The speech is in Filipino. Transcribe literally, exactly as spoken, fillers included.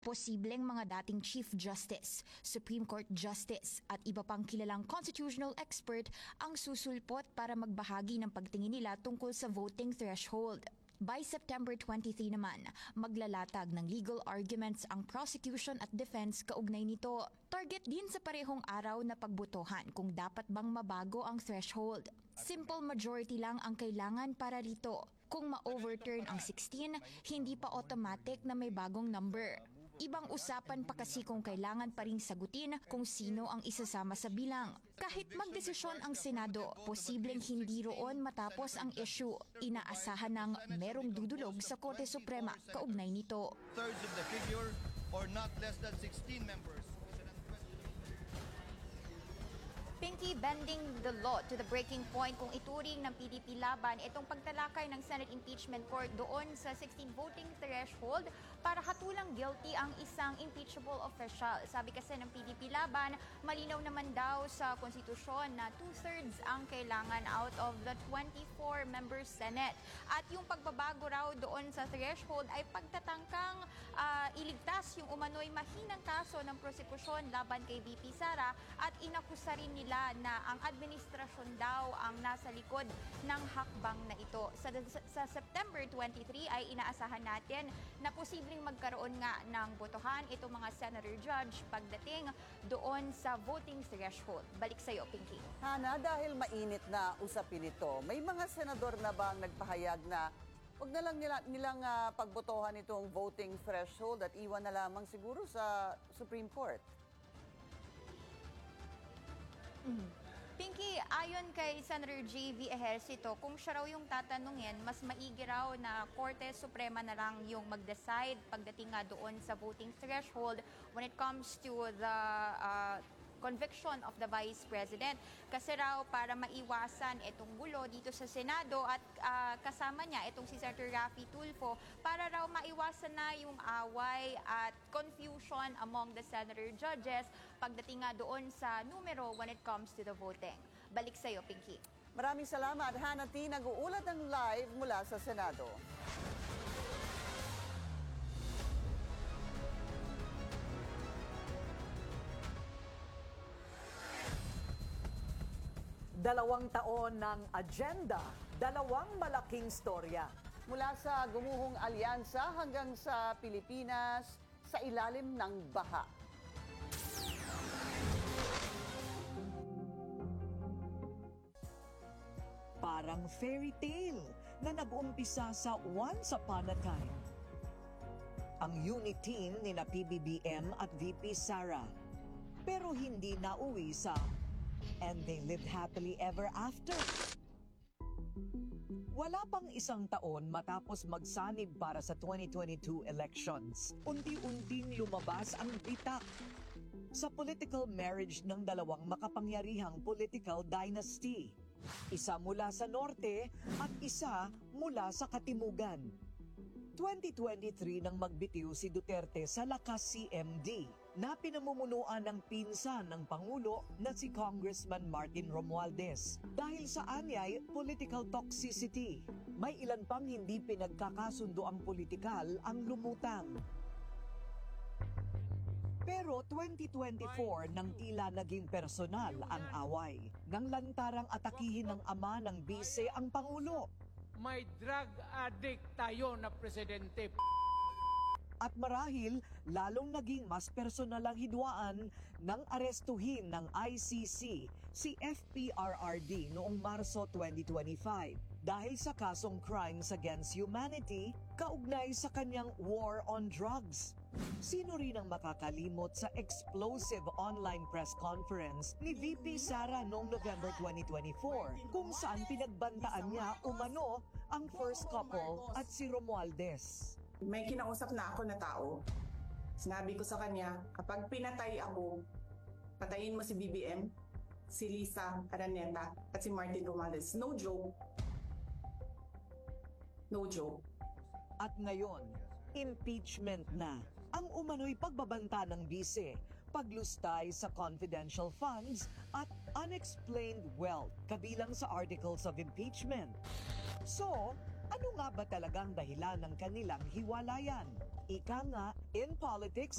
Posibleng mga dating Chief Justice, Supreme Court Justice at iba pang kilalang constitutional expert ang susulpot para magbahagi ng pagtingin nila tungkol sa voting threshold. By September twenty-three naman, maglalatag ng legal arguments ang prosecution at defense kaugnay nito. Target din sa parehong araw na pagbotohan kung dapat bang mabago ang threshold. Simple majority lang ang kailangan para rito. Kung ma-overturn ang sixteen, hindi pa automatic na may bagong number. Ibang usapan pa kasi kung kailangan pa ring sagutin kung sino ang isasama sa bilang. Kahit magdesisyon ang Senado, posibleng hindi roon matapos ang issue. Inaasahan ng merong dudulog sa Korte Suprema kaugnay nito. Thirds of the figure or not less than sixteen members. Pinky, bending the law to the breaking point kung ituring ng P D P laban itong pagtalakay ng Senate Impeachment Court doon sa sixteen voting threshold para hatulang guilty ang isang impeachable official. Sabi kasi ng P D P laban, malinaw naman daw sa konstitusyon na two-thirds ang kailangan out of the twenty-four member Senate. At yung pagbabago raw doon sa threshold ay pagtatangkang uh, iligtas yung umano'y mahinang kaso ng prosekusyon laban kay V P Sara at inakusa rin nila na ang administrasyon daw ang nasa likod ng hakbang na ito. Sa, sa September twenty-three ay inaasahan natin na posibleng magkaroon nga ng botohan itong mga senator judge pagdating doon sa voting threshold. Balik sa iyo, Pinky. Hana, dahil mainit na usapin ito, may mga senador na bang nagpahayag na huwag na lang nila, nilang uh, pagbotohan itong voting threshold at iwan na lamang siguro sa Supreme Court? Mm-hmm. Pinky, ayon kay Senator J V Ejercito, kung siya raw yung tatanungin, mas maigi raw na Korte Suprema na lang yung mag-decide pagdating nga doon sa voting threshold when it comes to the uh, conviction of the Vice President. Kasi raw para maiwasan itong gulo dito sa Senado at uh, kasama niya itong si Senator Raffy Tulfo para raw maiwasan na yung away at confusion among the senator judges pagdating nga doon sa numero when it comes to the voting. Balik sa iyo, Pinky. Maraming salamat, Hana T. Nag-uulat ng live mula sa Senado. Dalawang taon ng agenda, dalawang malaking storya. Mula sa gumuhong alyansa hanggang sa Pilipinas sa ilalim ng baha. Parang fairy tale na nag-umpisa sa Once Upon a Time. Ang unit team ni na P B B M at V P Sara. Pero hindi nauwi sa and they lived happily ever after. Wala pang isang taon matapos magsanib para sa twenty twenty-two elections, unti-unting lumabas ang bitak sa political marriage ng dalawang makapangyarihang political dynasty. Isa mula sa norte at isa mula sa katimugan. twenty twenty-three nang magbitiw si Duterte sa lakas C M D na pinamumunuan ng pinsan ng Pangulo na si Congressman Martin Romualdez. Dahil sa anyay political toxicity, may ilan pang hindi pinagkakasundo ang politikal ang lumutang. Pero twenty twenty-four nang tila naging personal ang away, nang lantarang atakihin ng ama ng bise ang Pangulo. May drug addict tayo na presidente. At marahil, lalong naging mas personal ang hidwaan ng arestuhin ng I C C si F P R R D noong Marso twenty twenty-five dahil sa kasong crimes against humanity kaugnay sa kanyang war on drugs. Sino rin ang makakalimot sa explosive online press conference ni V P Sara noong November twenty twenty-four kung saan pinagbantaan niya umano ang first couple at si Romualdez. May kinausap na ako na tao. Sinabi ko sa kanya, kapag pinatay ako, patayin mo si B B M, si Lisa Araneta, at si Martin Romualdez. No joke. No joke. At ngayon, impeachment na ang umano'y pagbabanta ng bise, paglustay sa confidential funds at unexplained wealth kabilang sa articles of impeachment. So, ano nga ba talagang dahilan ng kanilang hiwalayan? Ika nga, in politics,